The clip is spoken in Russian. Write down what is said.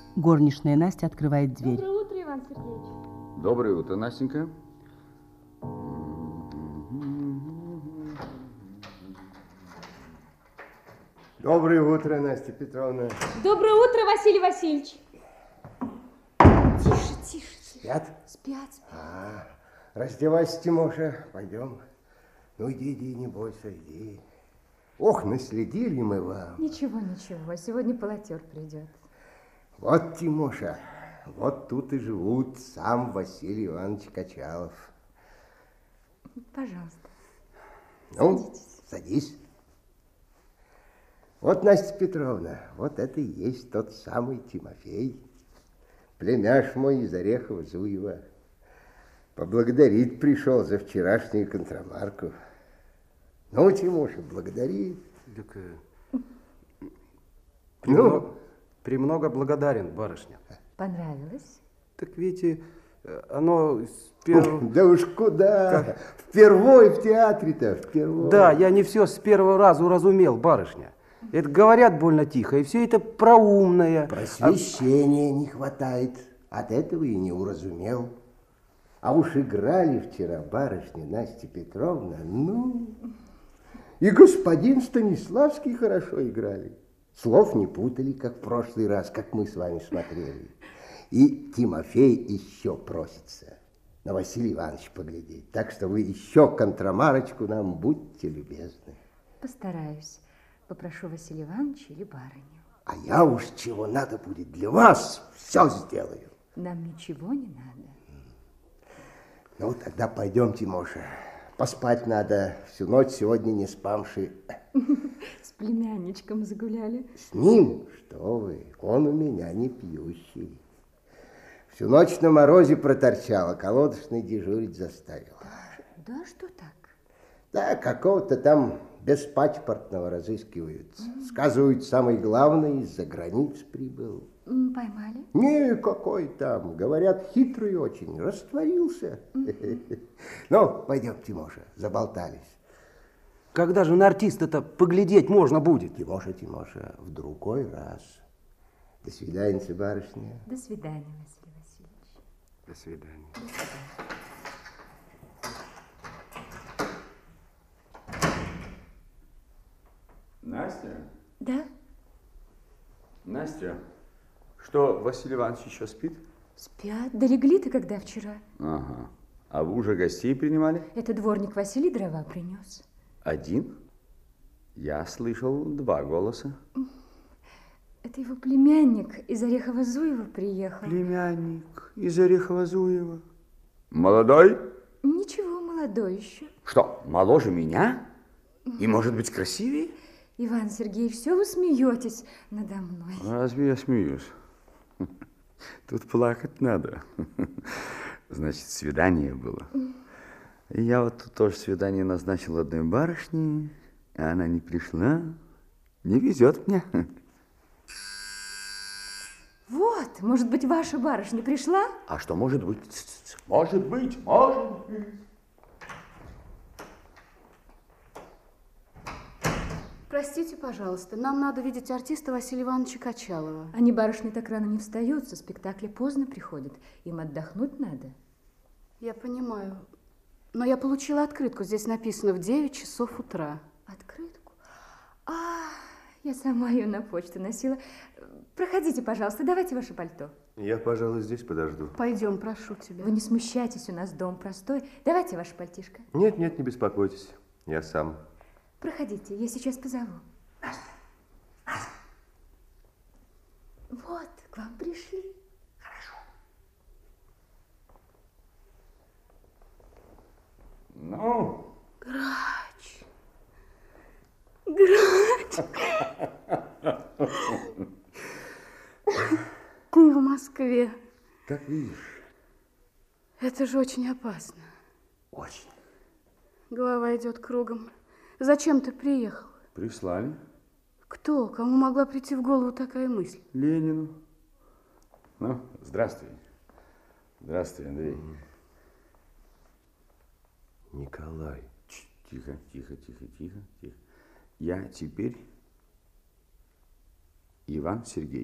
Горничная Настя открывает дверь. Доброе утро, Иван Сергеевич. Доброе утро, Настенька. Доброе утро, Настя Петровна. Доброе утро, Василий Васильевич. Тише, тише. Спят? Спят. Раздевайся, Тимоша, пойдем. Ну, иди, не бойся, иди. Ох, наследили мы вам. Ничего, сегодня полотер придет. Вот, Тимоша, вот тут и живут сам Василий Иванович Качалов. Пожалуйста. Ну, садись. Вот, Настя Петровна, вот это и есть тот самый Тимофей, племяш мой из Орехова-Зуева. Поблагодарить пришел за вчерашнюю контрамарку. Ну, Тимоша, благодари. Так, Ну? премного благодарен, барышня. Понравилось? Так видите, оно с первого... Да уж куда? Впервой в театре-то, впервой. Да, я не все с первого раза уразумел, барышня. Это говорят больно тихо, и все это проумное. Просвещения не хватает. От этого и не уразумел. А уж играли вчера барышня Настя Петровна, ну... И господин Станиславский хорошо играли. Слов не путали, как в прошлый раз, как мы с вами смотрели. И Тимофей еще просится на Василия Ивановича поглядеть. Так что вы еще контрамарочку нам будьте любезны. Постараюсь. Попрошу Василия Ивановича или барыню. А я уж чего надо будет для вас, все сделаю. Нам ничего не надо. Ну, тогда пойдем, Тимоша. Поспать надо. Всю ночь сегодня не спамши. С племянничком загуляли. С ним? Что вы? Он у меня не пьющий. Всю ночь на морозе проторчала, колодочный дежурить заставил. Да, что так? Да, какого-то там беспаспортного разыскивают. Сказывают, самый главный из-за границ прибыл. Поймали? Не, какой там. Говорят, хитрый очень. Растворился. Ну, пойдем, Тимоша, заболтались. Когда же на артиста-то поглядеть можно будет? Тимоша, в другой раз. До свидания, барышня. До свидания, Василий Васильевич. До свидания. Настя? Да? Настя, что, Василий Иванович еще спит? Спят. Да легли-то когда вчера. Ага. А вы уже гостей принимали? Это дворник Василий дрова принес. Один? Я слышал 2 голоса. Это его племянник из Орехова-Зуева приехал. Племянник из Орехова-Зуева. Молодой? Ничего, молодой еще. Что, моложе меня? И, может быть, красивее? Иван Сергеевич, все вы смеетесь надо мной. Разве я смеюсь? Тут плакать надо. Значит, свидание было. И я вот тут тоже свидание назначил одной барышне, а она не пришла. Не везет мне. Вот, может быть, ваша барышня пришла? А что может быть? Может быть. Простите, пожалуйста, нам надо видеть артиста Василия Ивановича Качалова. Они, барышни, так рано не встают, со спектакля поздно приходят. Им отдохнуть надо. Я понимаю. Но я получила открытку. Здесь написано в 9 часов утра. Открытку? Я сама ее на почту носила. Проходите, пожалуйста, давайте ваше пальто. Я, пожалуй, здесь подожду. Пойдем, прошу тебя. Вы не смущайтесь, у нас дом простой. Давайте ваше пальтишко. Нет, не беспокойтесь. Я сам. Проходите, я сейчас позову. Вот, к вам пришли. Хорошо. Ну? Грач. Ты в Москве. Как видишь. Это же очень опасно. Очень. Голова идет кругом. Зачем ты приехал? Прислали. Кто? Кому могла прийти в голову такая мысль? Ленину. Ну, здравствуй. Здравствуй, Андрей. Николай. Тихо. Я теперь Иван Сергеевич.